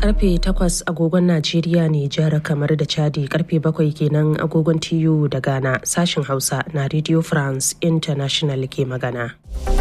Karfe 8 agogon Najeriya ne, jihar kamar da Chadi, karfe 7 kenan agogon TU da Ghana. Sashen Hausa na Radio France International ke magana.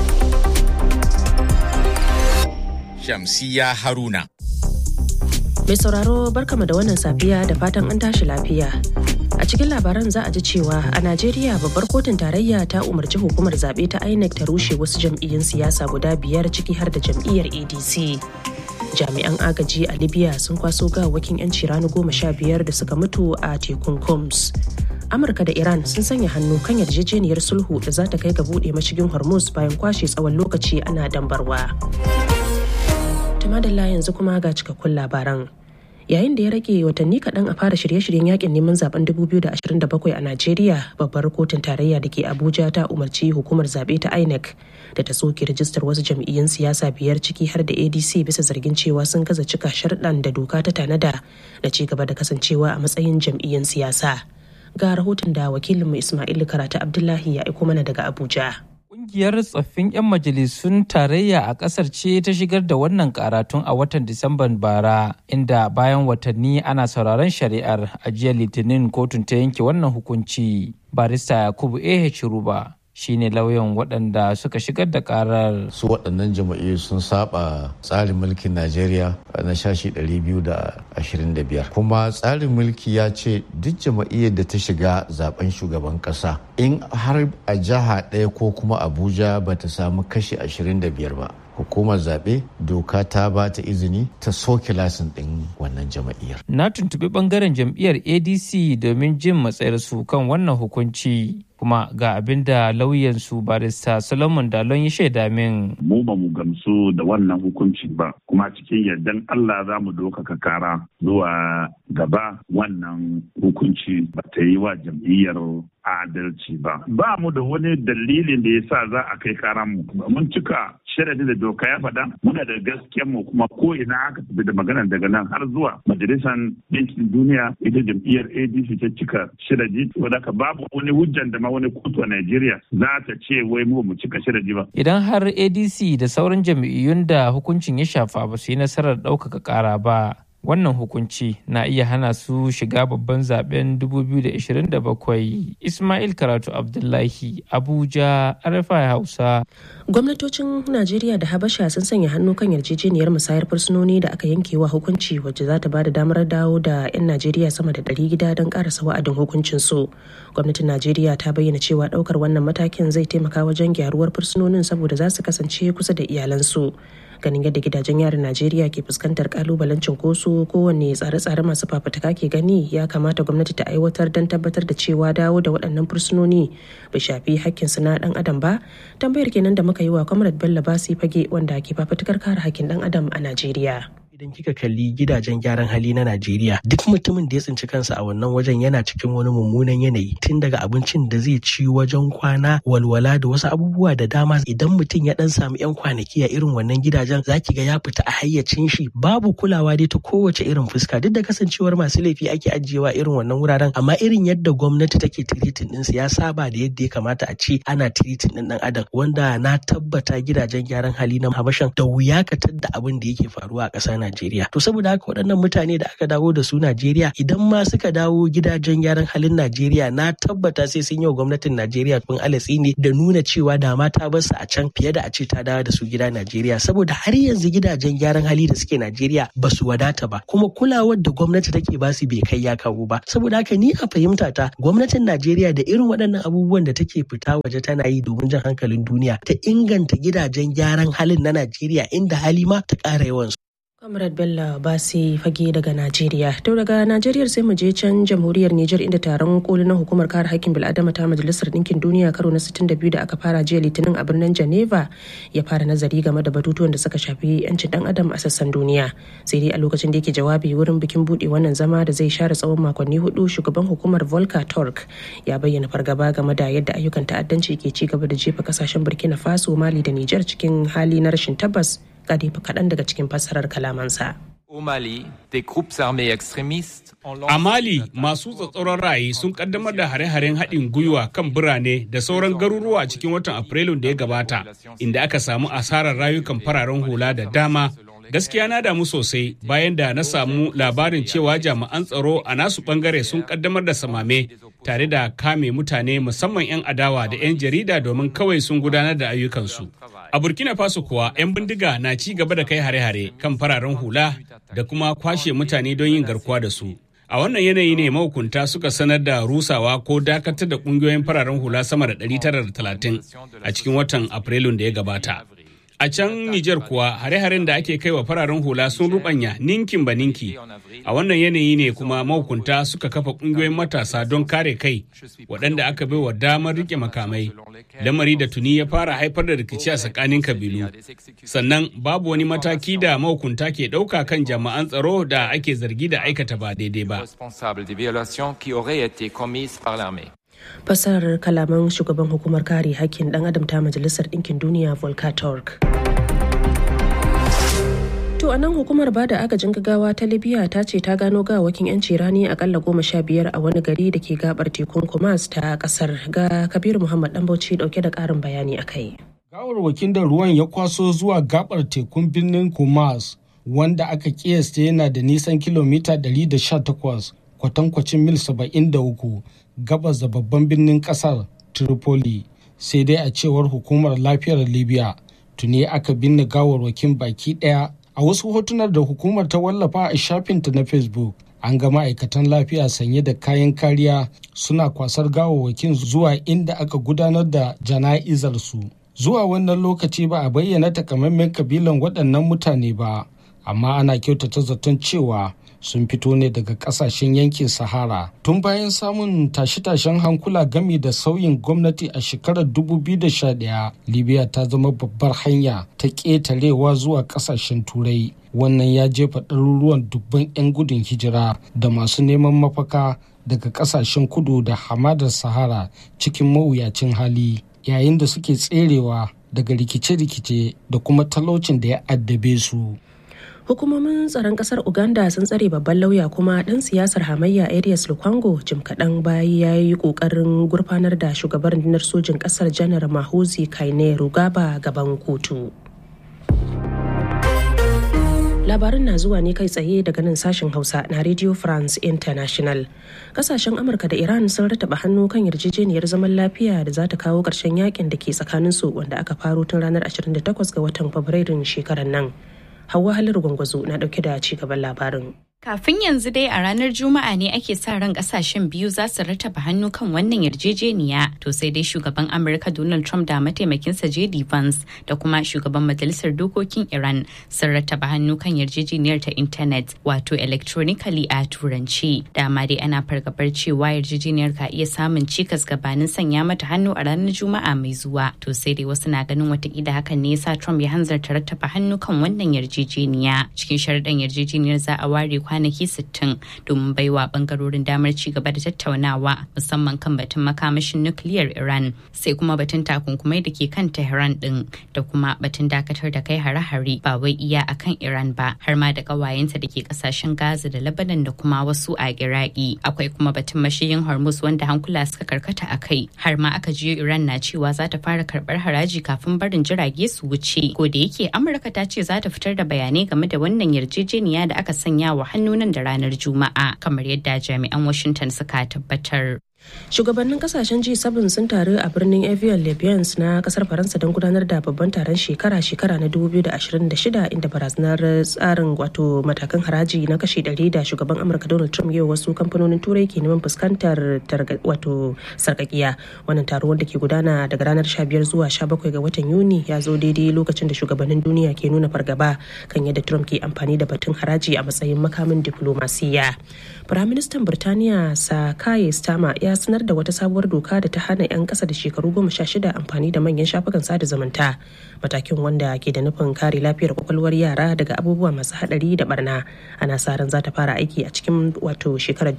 Shamsiya Haruna. Mai sauraro barkama da wannan safiya da fatan an tashi lafiya. A cikin labaran za a ji cewa a Najeriya babbar kotun tarayya ta umarci hukumar zaɓe ta INEC ta rushe wasu jam'iyyun siyasa guda 5 ciki har da jam'iyyar ADC. Jami'an agaji a Libya sun kwaso gawawwakin 'yanci rani 15 da suka mutu a tekun Combs. Amurka da Iran sun sanya hannu kan yarjejeniyar sulhu da za ta kai ga buɗe mashigin Hormuz bayan kwashe tsawon lokaci ana dambarwa. Tumadalla yanzu kuma ga cikakkun labaran. Yayin da ya rage watanni kaɗan a fara shirye-shiryen yakin neman zaben 2027 a Najeriya, babbar kotun tarayya da ke Abuja ta umarci hukumar zaɓe ta INEC da ta soke rajistar wasu jam'iyyun siyasa 5 ciki har da ADC bisa zargin cewa sun gaza cika sharɗan da doka ta tanada na ci gaba da kasancewa a matsayin jam'iyyun siyasa. Ga rahoton da wakilinmu Ismail Karatu Abdullahi ya aiko mana daga Abuja. Ƙungiyar tsoffin 'yan majalisun tarayya a ƙasar ce ta shigar da wannan karatun a watan Disamban bara, inda bayan watanni ana sauraron shari'ar, a jiya Litinin kotun ta yanke wannan hukunci. Barista Yakubu Ruba shine lauyan waɗanda suka shigar da karar. Su waɗannan jama'iyyu sun saba tsarin mulkin Najeriya na shashi 225. Kuma tsarin mulki ya ce duk jama'iyyar da ta shiga zaben shugaban ƙasa, in har a jiha ɗaya ko kuma Abuja ba ta samu kashi 25 ba, hukumar zaɓe doka ta ba ta izini ta soke lasin ɗin wannan jama'iyyar. Na tuntuɓi ɓangaren jam'iyyar ADC domin jin matsayarsu kan wannan hukunci. Kuma ga abin da lauyansu barista Solomon Dalon ya shaida min. Mu ba mu gamsu da wannan hukuncin ba, kuma cikin yardan Allah za mu dokaka kara zuwa gaba. Wannan hukunci ba ta yi wa jam'iyyar adalci ba. Ba mu da wani dalilin da ya sa za a kai karan mu. Mun cika sharadin da doka ya faɗa, muna da gaskiyar mu, kuma ko ina aka tafi da maganar daga nan har zuwa majalisar ɗinkin duniya, ita jam'iyyar ADC ta cika sharadi. Wadda ka babu wani hujjan da wani kotu a Najeriya za ta ce wai mu cika sharadi ba. Idan har ADC da sauran jam'iyyun da hukuncin ya shafa ba su yi nasarar ɗaukaka ƙara ba, wannan hukunci na iya hana su shiga babban zaben 2027. Ismail Karatu Abdullahi, Abuja, RFI Hausa. Gwamnatocin Najeriya da Habasha sun sanya hannu kan yarjejeniyar musayar fursunoni da aka yanke wa hukunci, wacce za ta ba da damar dawo da 'yan Najeriya sama da 100 gida don karasa wa'adin hukuncin su. Gwamnatin Najeriya ta bayyana cewa daukar wannan matakin zai taimaka wajen gyaruwar fursunonin saboda za su kasance kusa da iyalansu. Ganin yadda gidajen yarin Najeriya ke fuskantar kalubalen cunkoso, kowanne tsare-tsare masu fafutuka ke gani ya kamata gwamnati ta aiwatar don tabbatar da cewa dawo da waɗannan fursunoni bai shafi hakkinsu na ɗan adam ba. Tambayar kenan da muka yi wa Comrade Bello Basi Fage, wanda ke fafutukar kare hakkin ɗan adam a Najeriya. Idan kika kalli gidajen gyaran hali na Najeriya, duk mutumin da ya tsinci kansa a wannan wajen yana cikin wani mummunan yanayi, tun daga abincin da zai ci, wajen kwana, walwala da wasu abubuwa da dama. Idan mutum ya dan samu 'yan kwanaki a irin wannan gidajen, zaki ga ya fita a hayyacin shi, babu kulawa dai ta kowace irin fuska, duk da kasancewar masu laifi ake ajiyewa irin wannan wuraren, amma irin yadda gwamnati take tiritin din su ya saba da yadda ya kamata a ce ana tiritin din dan adam, wanda na tabbata gidajen gyaran hali na Habashan da wuya ka tadda abin da yake faruwa a ƙasar Najeriya. To saboda haka waɗannan mutane da aka dawo da su Najeriya, idan ma suka dawo gidajen gyaran halin Najeriya, na tabbata sai sun yi wa gwamnatin Najeriya kun alatsi ne da nuna cewa da ma ta bar su a can fiye da a ce ta dawo da su gida Najeriya, saboda har yanzu gidajen gyaran hali da suke Najeriya ba su wadata ba, kuma kulawar da gwamnati take ba su bai kai ya kawo ba. Saboda haka ni a fahimta ta, gwamnatin Najeriya da irin waɗannan abubuwan da take fita waje tana yi domin jan hankalin duniya, ta inganta gidajen gyaran halin na Najeriya, inda hali ma ta ƙara yawansu. Comrade Bello Basi Fage daga Najeriya. To daga Najeriya sai mu je can jamhuriyar Nijar, inda taron koli na hukumar kare haƙƙin bil'adama ta Majalisar Ɗinkin Duniya karo na 62 da aka fara jiya Litinin a birnin Geneva ya fara nazari game da batutuwan da suka shafi 'yancin ɗan adam a sassan duniya. Sai dai a lokacin da yake jawabi wurin bikin buɗe wannan zama da zai share tsawon makonni 4, shugaban hukumar Volker Turk ya bayyana fargaba game da yadda ayyukan ta'addanci ke ci gaba da jefa kasashen Burkina Faso, Mali da Nijar cikin hali na rashin tabbas. Kadifa kaɗan daga cikin fassarar kalamansa. A Mali, masu tsatsauran ra'ayi sun kaddamar da hare-haren haɗin gwiwa kan birane da sauran garuruwa cikin watan Afrilun da ya gabata, inda aka samu asarar rayukan fararen hula da dama Gaskiya na damu sosai bayan da na samu labarin cewa jami'an tsaro a nasu bangare sun kaddamar da samame tare da kame mutane musamman 'yan adawa da 'yan jarida domin kawai sun gudanar da ayyukansu. A Burkina Faso kuwa 'yan bindiga na ci gaba da kai hare-hare kan fararen hula da kuma kwashe mutane don yin garkuwa da su. A wannan yanayi ne mahukunta suka sanar da rusawa ko dakatar da kungiyoyin fararen hula sama da 930 a cikin watan Afrilun da ya gabata. A can Nijar kuwa hare-haren da ake kai wa fararen hula sun rubanya ninkin ba ninki. A wannan yanayi ne kuma mahukunta suka kafa kungiyoyin matasa don kare kai waɗanda aka bai wa damar rike makamai. Lamari da tuni ya fara haifar da rikici a tsakanin kabilu. Sannan babu wani mataki da mahukunta ke ɗauka kan jami'an tsaro da ake zargi da aikata ba daidai ba. Fasarar kalaman shugaban hukumar kare hakkin ɗan adam ta Majalisar Ɗinkin Duniya Volker Turk. To a nan hukumar bada agajin gaggawa ta Libya ta ce ta gano gawakin 'yanci rani akalla 15 a wani gari da ke gabar tekun Kumas ta kasar. Ga Kabiru Muhammad Dambauci dauke da karin bayani a kai. Gawarwakin da ruwan ya kwaso zuwa gabar tekun birnin Kumas wanda aka kiyasta yana da nisan kilomita 118 kwatankwacin mil 73 gabas da babban birnin kasar Tripoli. Sai dai a cewar hukumar lafiyar Libya tuni aka binne gawarwakin baki daya. A wasu hotunan da hukumar ta wallafa a shafinta na Facebook, an ga ma'aikatan lafiya sanye da kayan kariya suna kwasar gawawwakin zuwa inda aka gudanar da jana'izar su. Zuwa wannan lokaci ba a bayyana takamaiman kabilan waɗannan mutane ba, amma ana kyautata zaton cewa sun fito ne daga kasashen yankin Sahara. Tun bayan samun tashe-tashen hankula gami da sauyin gwamnati a shekarar 2011, Libya ta zama babbar hanya ta ƙetarewa zuwa kasashen Turai. Wannan ya jefa ɗaruruwan dubban 'yan gudun hijira da masu neman mafaka daga kasashen kudu da hamadar Sahara cikin mawuyacin hali, yayin da suke tserewa daga rikice-rikice da kuma talaucin da ya addabe su. Hukumomin tsaron kasar Uganda sun tsare babban lauya kuma ɗan siyasar hamayya Arias Lukwango jim kaɗan bayan ya yi ƙoƙarin gurfanar da shugaban rundunar sojin ƙasar Janar Mahuzi Kainerugaba gaban kotu. Labarin na zuwa ne kai tsaye daga nan sashen Hausa na Radio France International. Kasashen Amurka da Iran sun rataba hannu kan yarjejeniyar zaman lafiya da za ta kawo ƙarshen yakin da ke tsakaninsu wanda aka faro tun ranar 28 ga watan Fabrairun shekarar nan. Hauwa Haliru Gwangwazo na dauke da ci gaban labarin. Kafin yanzu dai a ranar Juma'a ne ake sa ran kasashen biyu za su rattaba hannu kan wannan yarjejeniya. To sai dai shugaban Amurka Donald Trump da mataimakinsa JD Vance da kuma shugaban Majalisar Dokokin Iran sun rattaba hannu kan yarjejeniyar ta intanet wato electronically a turanci. Dama dai ana fargabar cewa yarjejeniyar ka iya samun cikas gabanin sanya mata hannu a ranar Juma'a mai zuwa. To sai dai wasu na ganin watakila hakan ne yasa Trump ya hanzarta rattaba hannu kan wannan yarjejeniya. Cikin sharuɗan yarjejeniyar za a ware kwanaki 60 domin baiwa bangarorin damar ci gaba da tattaunawa musamman kan batun makamashin nukiliyar Iran sai kuma batun takunkumai da ke kan Tehran din da kuma batun dakatar da kai hare-hare ba wai iya akan Iran ba har ma da kawayenta da ke kasashen Gaza da Lebanon da kuma wasu a Iraki. Akwai kuma batun mashiyin Hormuz wanda hankula suka karkata a kai har ma aka jiyo Iran na cewa za ta fara karbar haraji kafin barin jirage su wuce. Ko da yake Amurka ta ce za ta fitar da bayanai game da wannan yarjejeniya da aka sanya wa hannunan da ranar Juma'a kamar yadda jami'an Washington suka tabbatar. Shugabannin kasashen G7 sun taru a birnin Evian Libyans na kasar Faransa don gudanar da babban taron shekara-shekara na 2026 inda barazanar tsarin wato matakan haraji na kashi 100 da shugaban Amurka Donald Trump yau wasu kamfanonin turai ke neman fuskantar wato sarkakiya. Wannan taro wanda ke gudana daga ranar 15 zuwa 17 ga watan Yuni ya zo daidai lokacin da shugabannin duniya ke nuna fargaba kan yadda Trump ke amfani da batun haraji a matsayin makamin diplomasiya. Firaministan Birtaniya Sir Keir Starmer ya sanar da wata sabuwar doka da ta hana 'yan ƙasa da shekaru 16 amfani da manyan shafukan sada zumunta, matakin wanda ke da nufin kare lafiyar kwakwalwar yara daga abubuwa masu haɗari da barna. Ana sa ran za ta fara aiki a cikin wato shekarar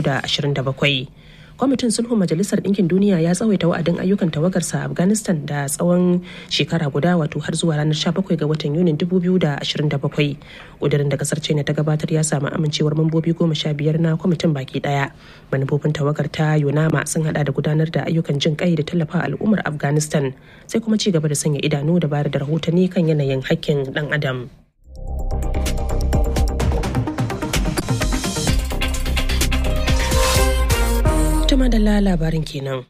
2027. Kwamitin sulhun Majalisar Ɗinkin Duniya ya tsawaita wa'adin ayyukan tawagarsa a Afghanistan da tsawon shekara guda wato har zuwa ranar 17 ga watan Yunin 2027. Ƙudurin da kasar China ta gabatar ya samu amincewar mambobi 15 na kwamitin baki ɗaya. Manufofin tawagar ta Yunama sun hada da gudanar da ayyukan jin kai da tallafa al'ummar Afghanistan sai kuma ci gaba da sanya idanu da bayar da rahotanni kan yanayin hakkin ɗan adam. Tuma da labarin kenan.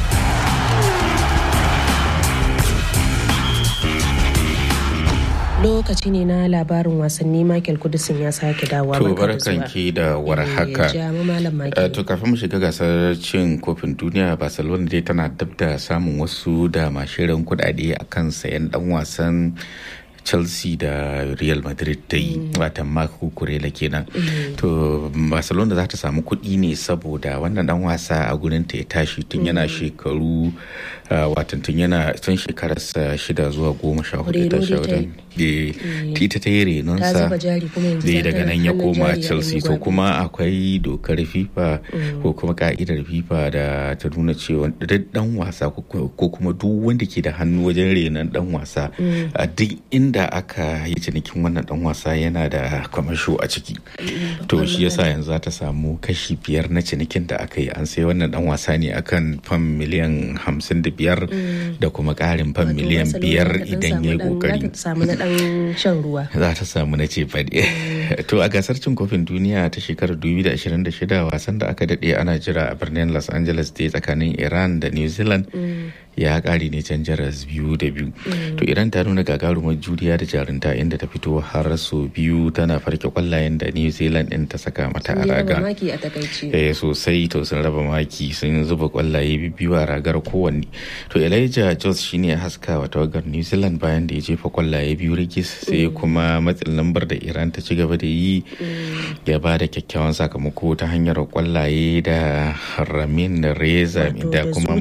Lokaci ne na labarin wasanni. Michael Kudisin ya sake dawowa. To barkanki da warhaka. To kafin mu shiga gasar cin kofin duniya, Barcelona dai tana dab da samun wasu da mashirin kudade akan sayan dan wasan Chelsea da Real Madrid ta yi watan Marco Kurela kenan. To Barcelona za ta samu kuɗi ne saboda wannan dan wasa a gurin ta ya tashi tun yana shekaru watan tun shekararsa 6 zuwa 14 ta shawarar ita ta yi renonsa daga nan ya koma Chelsea. To kuma akwai dokar FIFA ko kuma ka'idar FIFA da ta nuna cewa duk dan wasa ko kuma duk wanda ke da hannu wajen renon dan wasa a duk inda aka yi cinikin wannan dan wasa yana da kwamasho a ciki. To shi yasa yanzu za ta samu kashi 5 na cinikin da aka yi. An sai wannan dan wasa ne akan fam miliyan 55 da kuma karin fam miliyan 5 idan ya yi kokari. Za ta samu na ce faɗi. To a gasar cin kofin duniya ta shekarar 2026 wasan da aka daɗe ana jira a birnin Los Angeles da tsakanin Iran da New Zealand ya ƙare ne can jaras 2-2. To Iran ta nuna gagarumar juriya da jarunta inda ta fito har sau biyu tana farke kwallayen da New Zealand din ta saka mata a raga. Sosai to sun raba maki, sun zuba kwallaye biyu a ragar kowanne. To Elijah Jones shine ya haska wa tawagar New Zealand bayan da ya jefa kwallaye biyu rigis, sai kuma matsin lambar da Iran ta ci gaba da yi ya ba da kyakkyawan sakamako ta hanyar kwallaye da Ramin Reza da kuma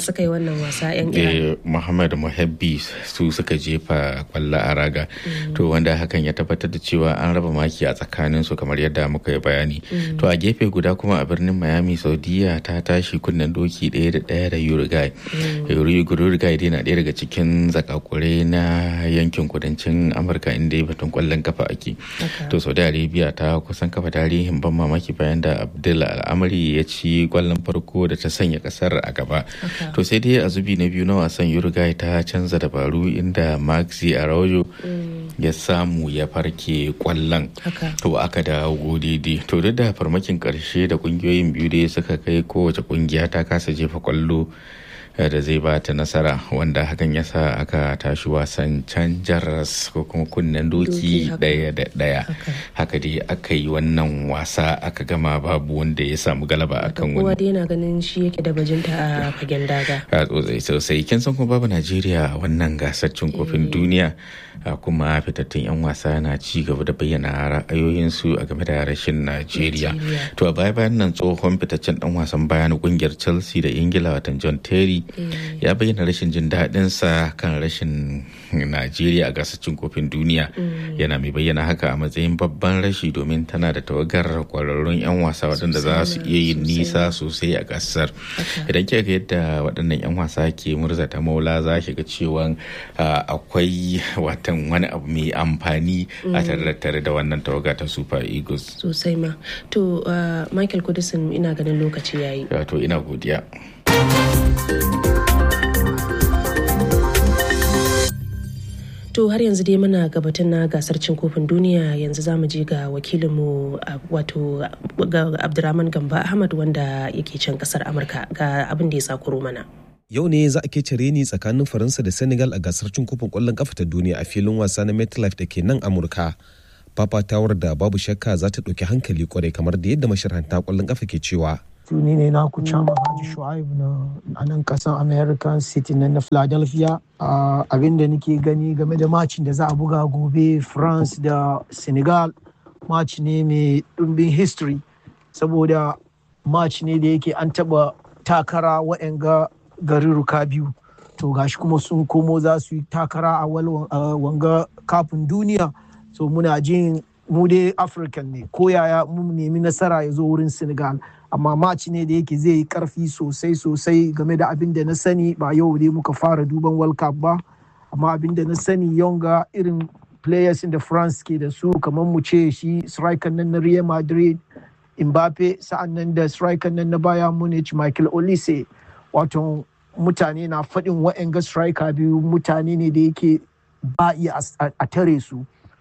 Muhammad Muhabbi su suka jefa kwallo a raga. To wanda hakan ya tabbatar da cewa an raba maki a tsakanin su kamar yadda muka yi bayani. To a gefe guda kuma a birnin Miami, Saudiya ta tashi kunnen doki 1-1 da Uruguay. Uruguay dai na ɗaya daga cikin zakakure na yankin kudancin Amurka inda ya batun kwallon kafa ake. To Saudi Arabia ta kusan kafa tarihin ban mamaki bayan da Abdul Al'amari ya ci kwallon farko da ta sanya kasar a gaba. To sai dai a zubi na biyu na wasan Uruguay ta canza dabaru inda Maxi Araujo ya samu ya farke kwallon. To aka dawo daidai. To duk da farmakin karshe da kungiyoyin biyu dai suka kai, kowace kungiya ta kasa jefa kwallo da zai ba ta nasara, wanda hakan ya sa aka tashi wasan can jaras ko kuma kunnen doki 1-1. Haka dai aka yi wannan wasa aka gama babu wanda ya samu galaba akan wani. Kowa dai yana ganin shi yake da bajinta a fagen daga. Sosai kin san kuma babu Najeriya wannan gasar cin kofin duniya, kuma fitattun 'yan wasa na ci gaba da bayyana ra'ayoyinsu a game da rashin Najeriya. To a baya-bayan nan tsohon fitaccen dan wasan baya na kungiyar Chelsea da Ingila watan John Terry ya bayyana rashin jin daɗinsa kan rashin Najeriya a gasar cin kofin duniya. Yana mai bayyana haka a matsayin babban rashi domin tana da tawagar kwararrun 'yan wasa waɗanda za su iya yin nisa sosai a gasar. Idan kika ga yadda waɗannan 'yan wasa ke murzata maula, za ki ga cewa akwai watan wani abu mai amfani a tare da wannan tawaga ta Super Eagles. Sosai ma. To Michael Kudisin, ina ganin lokaci yayi. To ina godiya. To har yanzu dai muna gabatun na gasar cin kofin duniya. Yanzu za mu je ga wakilinmu wato ga Abdurrahman Gamba Ahmad wanda yake can kasar Amurka ga abin da ya sakuro mana. Yau ne za a kece reni tsakanin Faransa da Senegal a gasar cin kofin kwallon kafa ta duniya a filin wasa na MetLife da ke nan Amurka. Fafatawar da babu shakka za ta ɗauki hankali kwarai kamar da yadda masharhanta kwallon kafa ke cewa. Ni ne na ku Chama Haji Shu'aib a nan kasan American City na Philadelphia. Abin da nake gani game da macin da za a buga gobe France da Senegal, match ne mai ɗumbin history, saboda match ne da yake an taɓa takara wa'anga garuruka biyu. To gashi kuma sun komo za su yi takara a wanga kafin duniya. So muna jin mu dai African ne, ko yaya mu nemi nasara ya zo wurin Senegal. Amma match ne da yake zai yi karfi sosai game da abin da na sani. Ba yau dai muka fara duban World Cup ba, amma abin da na sani yonga irin players in da France ke da su, kamar mu ce shi striker nan na Real Madrid Mbappe, sa'an nan da striker nan na Bayern Munich Michael Olise. Wato mutane na faɗin wa'anga striker biyu mutane ne da yake ba iya a tare su.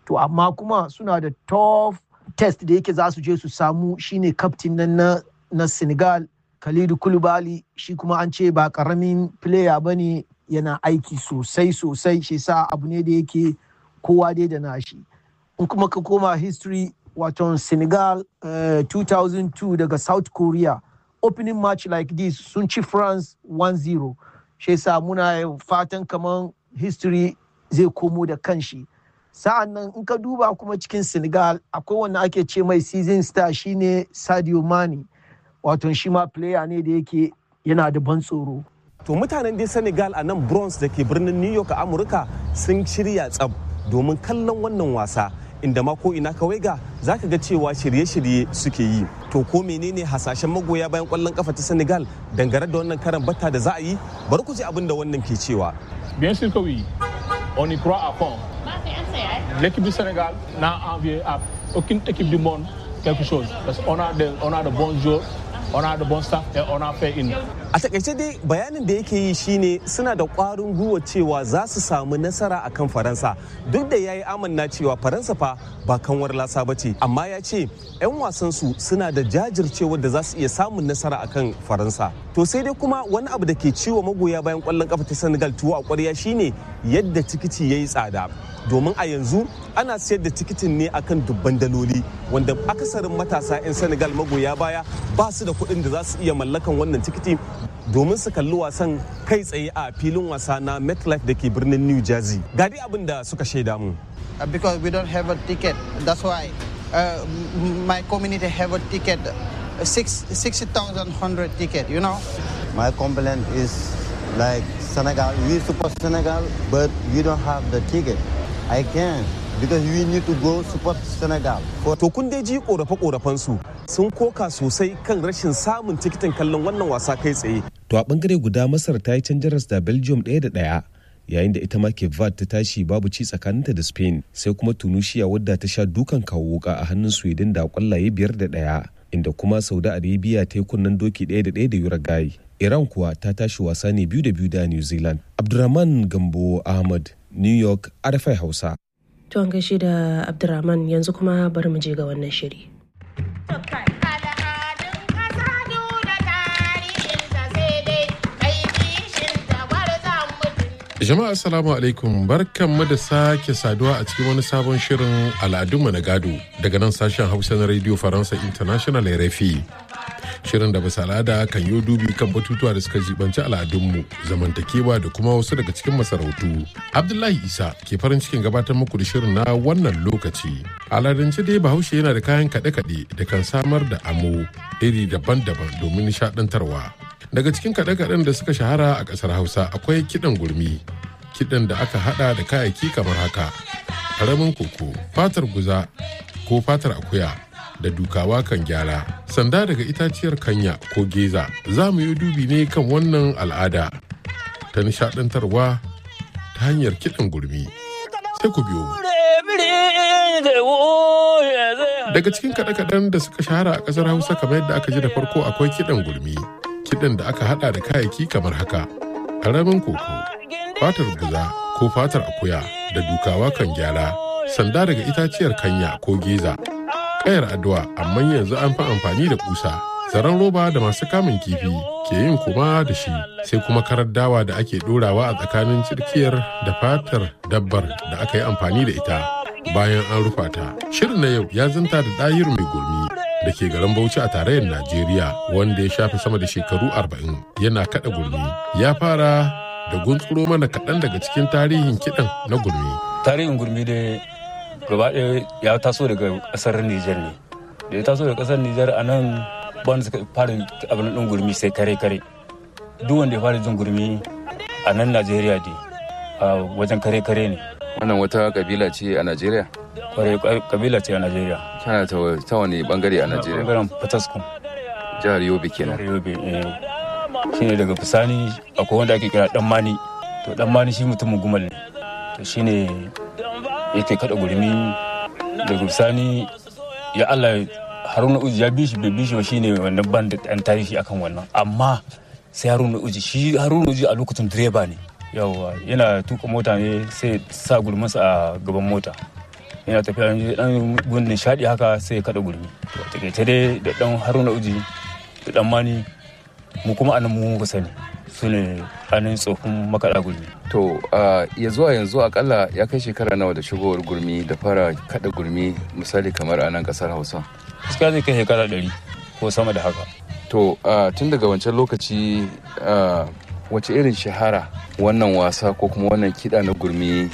to amma kuma suna da tough test da yake za su je su samu shine captain nan na Senegal Kalidou Koulibaly, shi kuma an ce ba karamin player bane, yana aiki sosai shi sa abu ne da yake kowa dai da nashi. In kuma ka koma history wato Senegal 2002 daga South Korea, opening match like this sun ci France 1-0, shi sa muna fatan kaman history zai komo da kanshi. Sa'an nan in ka duba kuma cikin Senegal akwai wanda ake ce mai season star shine Sadio Mane, wato shi ma player ne da yake yana da ban tsoro. To mutanen dai Senegal a nan Bronx da ke birnin New York a Amurka sun shirya tsab domin kallon wannan wasa, inda ma ko ina kawai ga zaka ga cewa shirye-shirye suke yi. To ko menene hasashen magoya bayan kwallon kafa ta Senegal dangane da wannan karan batta da za a yi? Bari ku ji abin da wannan ke cewa. Bien sûr que oui, on y croit à fond. L'équipe du Sénégal n'a envié à aucune équipe du monde quelque chose, parce qu'on a de bons joueurs, on a de bons staff et on a fait une. A takaice dai bayanin da yake yi shine suna da ƙwarin gwiwa cewa za su samu nasara akan Faransa, duk da yayi amanna cewa Faransa fa ba kanwar lasa bace, amma ya ce 'yan wasan su suna da jajircewa da za su iya samun nasara akan Faransa. To sai dai kuma wani abu da ke ciwo magoya bayan ƙwallon kafa ta Senegal tuwo a ƙwarya shine yadda tikiti yayi tsada. Domin a yanzu ana sayar da tikitin ne akan dubban daloli, wanda akasarin matasa 'yan Senegal magoya baya ba su da kuɗin da za su iya mallakan wannan tikiti domin su kalli wasan kai tsaye a filin wasa na MetLife da ke birnin New Jersey. Ga dai abin da suka shaida mu. Because we don't have a ticket, that's why my community have a ticket, 60,100 ticket, you know. My complaint is like Senegal, we support Senegal, but we don't have the ticket. I can, because we need to go support Senegal. To kun dai ji korafe-korafen su sun koka sosai kan rashin samun tikitin kallon wannan wasa kai tsaye. To a bangare guda Masar ta yi canjaras da Belgium 1-1, yayin da ita ma Cape Verde ta tashi babu ci tsakaninta da Spain, sai kuma Tunisia wadda ta sha dukan kawo wuka a hannun Sweden da kwallaye 5-1, inda kuma Saudi Arabia ta yi kunnen doki 1-1 da Uruguay. Iran kuwa ta tashi wasa ne 2-2 da New Zealand. Abdurrahman Gambo Ahmad, New York, RFI Hausa. To an gaishe da Abdurrahman, yanzu kuma bari mu je ga wannan shiri. Jama'a assalamu alaikum, barkanmu da sake saduwa a cikin wani sabon shirin al'adunmu na gado daga nan sashen Hausa na Radio Faransa International RFI. Shirin da bisa al'ada kan yi dubi kan batutuwa da suka jibanci al'adunmu, zamantakewa da kuma wasu daga cikin masarautu. Abdullahi Isa ke farin cikin gabatar muku da shirin na wannan lokaci. Al'adance dai Bahaushe yana da kayan kaɗe-kaɗe da kan samar da amo iri daban-daban domin nishaɗantarwa. Daga cikin kaɗe-kaɗen da suka shahara a ƙasar Hausa akwai kiɗan gurmi, kiɗan da aka haɗa da kayayyaki kamar haka: ƙaramin koko, fatar guza ko fatar akuya da dukawa kan gyara, sanda daga itaciyar kanya ko geza. Za mu yi dubi ne kan wannan al'ada ta nishaɗantarwa ta hanyar kiɗan gurmi. Sai ku biyo mu. Daga cikin kaɗe-kaɗen da suka shahara a ƙasar Hausa kamar yadda aka ji da farko akwai kiɗan gurmi, kiɗan da aka haɗa da kayayyaki kamar haka: ƙaramin koko, fatar guza ko fatar akuya da dukawa kan gyara, sanda daga itaciyar kanya ko geza, ƙayar addu'a amma yanzu an fi amfani da kusa, zaren roba da masu kamun kifi ke yin kuma da shi, sai kuma karar dawa da ake ɗorawa a tsakanin cirkiyar da fatar dabbar da aka yi amfani da ita bayan an rufa ta. Shirin na yau ya zanta da Ɗahiru mai gurmi da ke garin Bauchi a tarayyar Najeriya, wanda ya shafe sama da shekaru 40 yana kaɗa gurmi. Ya fara da guntsuro mana kaɗan daga cikin tarihin kiɗan na gurmi. Tarihin gurmi dai gaba ɗaya ya taso daga ƙasar Nijar ne. Da ya taso daga ƙasar Nijar a nan wanda suka fara abin ɗin gurmi sai kare-kare. Duk wanda ya fara jin gurmi a nan Najeriya dai a wajen kare-kare ne. Wannan wata kabila ce a Najeriya? Kwarai kabila ce a Najeriya. Tana ta wani bangare a Najeriya? Bangaren Fataskum. Jihar Yobe kenan. Jihar Yobe, shine daga Fisani akwai wanda ake kira Dan Mani. To Dan Mani shi mutumin Gumal ne. To shine yake kada gurmi daga Fisani. Ya Allah, Haruna Uji ya bishi bai bishi ba, shine wannan ban da ɗan tarihi akan wannan. Amma sai Haruna Uji a lokacin direba ne. Yawwa yana tuka mota ne sai sa gurmansa a gaban mota. yana tafiya dan gun nishadi haka sai ya kada gurmi. To takaice dai da dan Haruna Uji da dan Mani mu kuma anan mu sani su ne anan tsofin makaɗa gurmi. To ya zuwa yanzu akalla ya kai shekara nawa da shigowar gurmi da fara kada gurmi misali kamar a nan kasar Hausa? Gaskiya zai kai shekara 100 ko sama da haka. To tun daga wancan lokaci wace irin shahara wannan wasa ko kuma wannan kiɗa na gurmi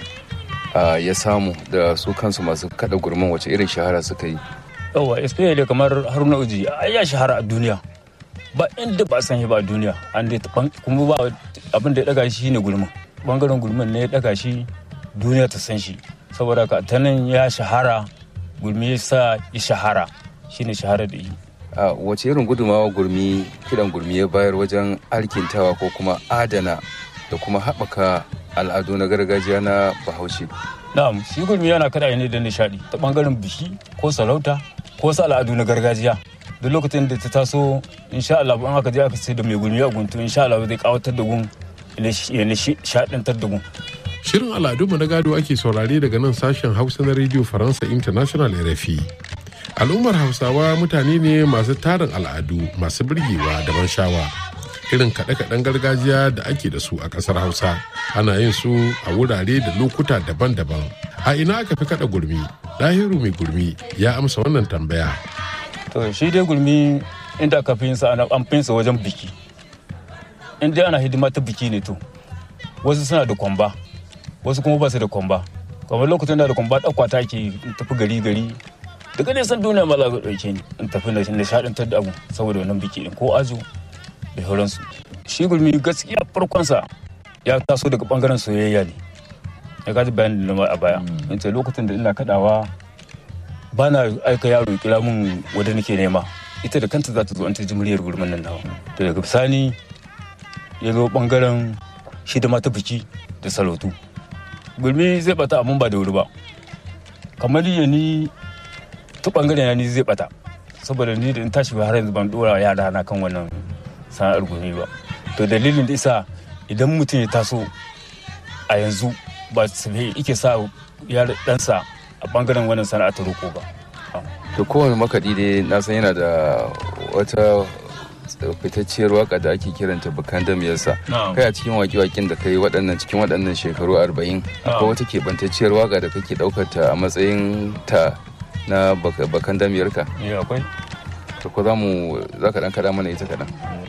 ya samu da su kansu masu kada gurmin wace irin shahara suka yi? Yawa especially kamar Haruna Uji ya shahara a duniya. Ba inda ba san shi ba a duniya. An dai kuma ba abin da ya daga shi ne gurmin. Bangaren gurmin ne ya daga shi duniya ta san shi. Saboda ka ta nan ya shahara gurmi ya sa ya shahara shine shahara da yi. Wace irin gudumawa gurmi kidan gurmi ya bayar wajen alkintawa ko kuma adana da kuma haɓaka al'adu na gargajiya na Bahaushe? Na'am, shi gurmi yana kada ne da nishadi ta bangaren biki ko sarauta ko wasu al'adu na gargajiya. Duk lokacin da ta taso insha Allah in aka je aka ce da mai gurmi a guntu insha Allah zai kawatar da gun ya nishadantar da gun. Shirin al'adunmu na gado ake saurare daga nan sashen Hausa na Radio Faransa International RFI. Al'ummar Hausawa mutane ne masu tarin al'adu masu birgewa da ban shawa. Irin kaɗe-kaɗen gargajiya da ake da su a ƙasar Hausa ana yin su a wurare da lokuta daban-daban. A ina aka fi kaɗa gurmi? Dahiru mai gurmi ya amsa wannan tambaya. To shi dai gurmi inda aka fi yin sa an fi yin sa wajen biki. In dai ana hidima ta biki ne to. Wasu suna da kwamba, wasu kuma ba su da kwamba. Kamar lokacin da kwamba ɗauka ta ke tafi gari-gari. Daga nisan duniya ma za ka ɗauke ni in tafi na nishaɗantar da abu saboda wannan biki ɗin ko ajo da sauransu. Shi gurmi gaskiya farkonsa ya taso daga ɓangaren soyayya ne. Ya kaji bayanin da a baya. In ce lokacin da ina kaɗawa ba na aika yaro kira min wadda nake nema. Ita da kanta za ta zo an ta ji muryar gurmin nan nawa. To daga bisani ya zo ɓangaren hidima ta biki da sarautu. Gurmi zai bata amma ba da wuri ba. Kamar ni ta bangaren ni zai bata saboda ni da in tashi har yanzu ban dora yara na kan wannan sana'ar gurmi ba. To dalilin da isa idan mutum ya taso a yanzu ba su yake sa yar ɗansa a bangaren wannan sana'a ta roko ba. To kowane makaɗi dai na san yana da wata fitacciyar waka da ake kiranta bakan damiyarsa. Kai a cikin waƙe-waƙen da kai cikin waɗannan shekaru 40 akwai wata keɓantacciyar waka da kake ɗaukar ta a matsayin ta na bakan damiyarka? Akwai. To ko za ka ɗan kaɗa mana ita kaɗan?